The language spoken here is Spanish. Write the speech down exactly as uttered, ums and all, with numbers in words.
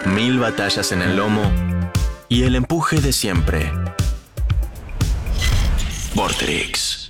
mil batallas en el lomo y el empuje de siempre. Vortrix.